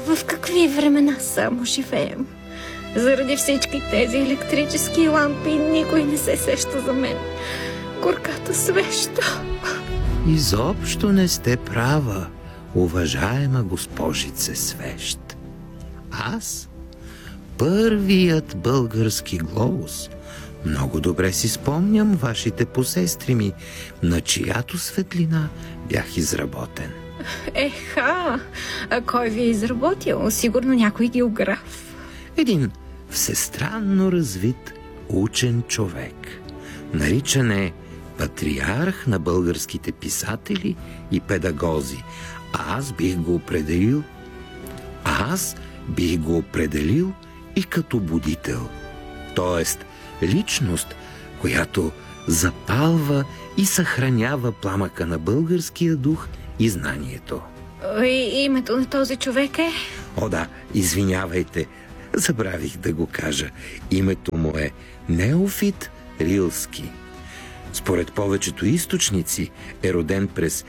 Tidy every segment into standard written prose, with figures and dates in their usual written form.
В какви времена само живеем? Заради всички тези електрически лампи никой не се сеща за мен. Горката свеща. Изобщо не сте права, уважаема госпожице Свещ. Аз, първият български глобус, много добре си спомням вашите посестри ми, на чиято светлина бях изработен. Еха, а кой ви е изработил? Сигурно някой географ. Един всестранно развит учен човек. Наричан е патриарх на българските писатели и педагози. Аз бих го определил и като будител. Тоест, личност, която запалва и съхранява пламъка на българския дух и знанието. И името на този човек е? О да, извинявайте, забравих да го кажа. Името му е Неофит Рилски. Според повечето източници е роден през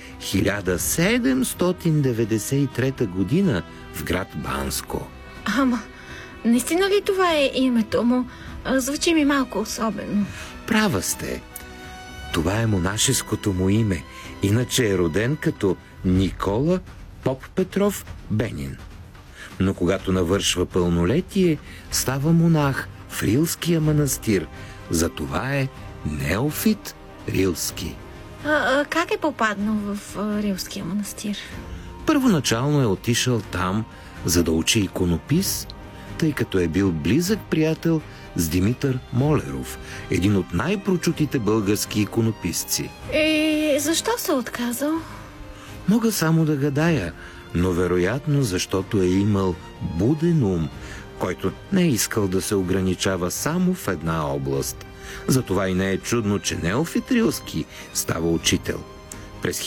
1793 година в град Банско. Ама, наистина ли това е името му? Звучи ми малко особено. Права сте. Това е монашеското му име. Иначе е роден като Никола Поп-Петров Бенин. Но когато навършва пълнолетие, става монах в Рилския манастир. Затова е Неофит Рилски. Как е попаднал в Рилския манастир? Първоначално е отишъл там, за да учи иконопис, тъй като е бил близък приятел с Димитър Молеров, един от най-прочутите български иконописци. Защо се отказал? Мога само да гадая, но вероятно защото е имал буден ум, който не е искал да се ограничава само в една област. Затова и не е чудно, че Неофит Рилски става учител. През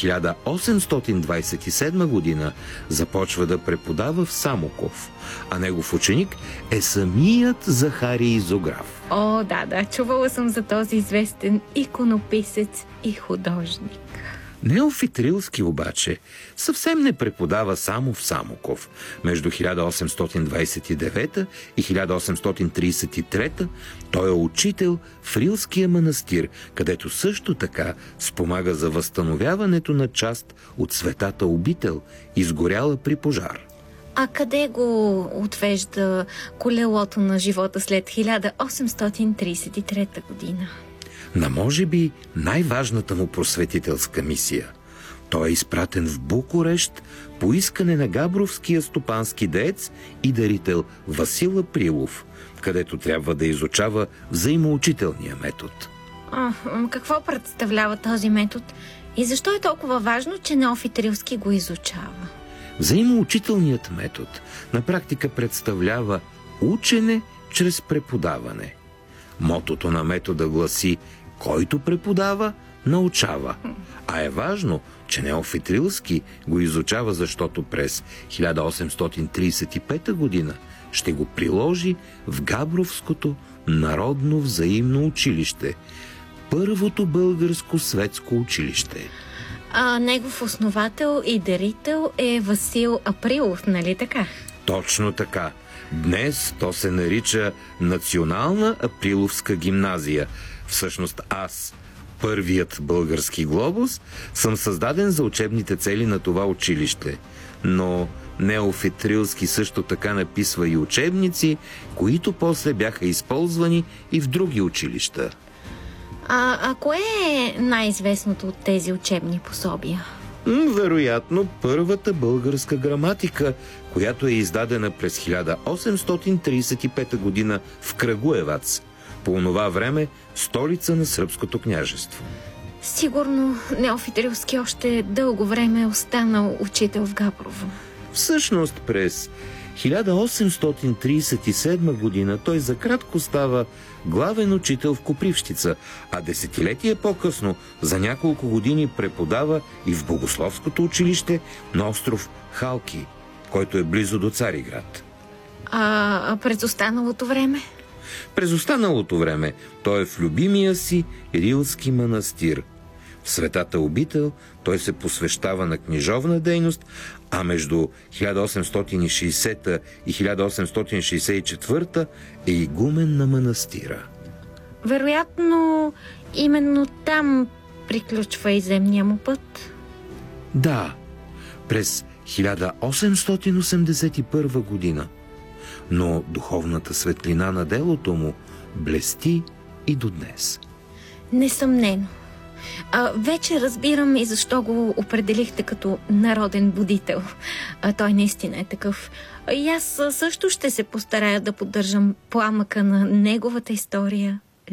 1827 година започва да преподава в Самоков, а негов ученик е самият Захарий Зограф. О, да, чувала съм за този известен иконописец и художник. Неофит Рилски обаче съвсем не преподава само в Самоков. Между 1829 и 1833 той е учител в Рилския манастир, където също така спомага за възстановяването на част от светата обител, изгоряла при пожар. А къде го отвежда колелото на живота след 1833 година? На може би най-важната му просветителска мисия. Той е изпратен в Букурещ по искане на габровския стопански деец и дарител Васил Априлов, където трябва да изучава взаимоучителния метод. Какво представлява този метод и защо е толкова важно, че Неофит Рилски го изучава? Взаимоучителният метод на практика представлява учене чрез преподаване. Мотото на метода гласи: който преподава, научава. А е важно, че Неофит Рилски го изучава, защото през 1835 година ще го приложи в Габровското народно взаимно училище, първото българско светско училище. Негов основател и дарител е Васил Априлов, нали така? Точно така. Днес то се нарича Национална Априловска гимназия. Всъщност аз, първият български глобус, съм създаден за учебните цели на това училище. Но Неофит Рилски също така написва и учебници, които после бяха използвани и в други училища. А кое е най-известното от тези учебни пособия? Вероятно първата българска граматика, която е издадена през 1835 година в Крагуевац, по онова време столица на Сръбското княжество. Сигурно Неофит Рилски още дълго време е останал учител в Габрово. Всъщност през 1837 година той за кратко става главен учител в Копривщица, а десетилетие по-късно за няколко години преподава и в Богословското училище на остров Халки, който е близо до Цариград. А през останалото време? През останалото време той е в любимия си Рилски манастир. Светата обител той се посвещава на книжовна дейност, а между 1860 и 1864 е игумен на манастира. Вероятно, именно там приключва и земния му път. Да, през 1881 година. Но духовната светлина на делото му блести и до днес. Несъмнено. Вече разбирам и защо го определихте като народен будител. Той наистина е такъв. И аз също ще се постарая да поддържам пламъка на неговата история